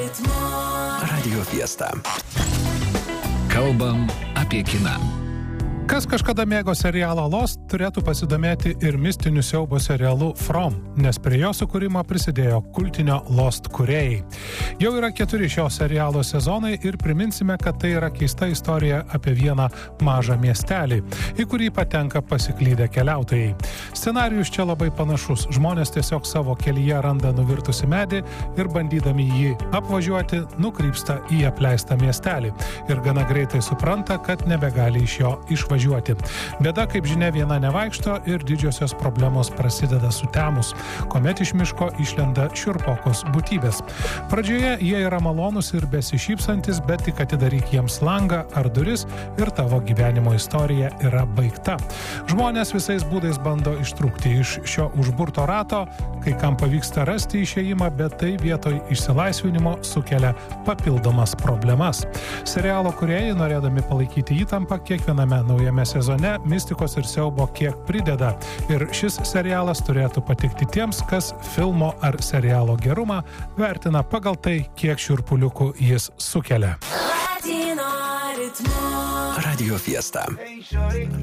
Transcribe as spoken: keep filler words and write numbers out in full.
Radio Fiesta. Kalbam apie kiną. Kas kažkada mėgo serialą Lost, turėtų pasidomėti ir mistiniu siaubo serialu From, nes prie jo sukūrimo prisidėjo kultinio Lost kūrėjai. Jau yra keturi šio serialo sezonai ir priminsime, kad tai yra keista istorija apie vieną mažą miestelį, į kurį patenka pasiklydę keliautojai. Scenarijus čia labai panašus. Žmonės tiesiog savo kelyje randa nuvirtusi medį ir bandydami jį apvažiuoti, nukrypsta į apleistą miestelį ir gana greitai supranta, kad nebegali iš jo išvažiuoti. Bėda, kaip žinia, viena nevaikšto ir didžiosios problemos prasideda sutemus, kuomet iš miško išlenda šiurpokos būtybės. Pradžioje jie yra malonus ir besišypsantis, bet tik atidaryk jiems langą ar duris ir tavo gyvenimo istorija yra baigta. Žmonės visais būdais bando ištrūkti iš šio užburto rato, kai kam pavyksta rasti išėjimą, bet tai vietoj išsilaisvinimo sukelia papildomas problemas. Serialo kūrėjai, norėdami palaikyti įtampą kiekviename naujame sezone, mistikos ir siaubo kiek prideda. Ir šis serialas turėtų patikti tiems, kas filmo ar serialo gerumą vertina pagal tai, kiek šiurpuliukų jis sukelia. Radio Fiesta.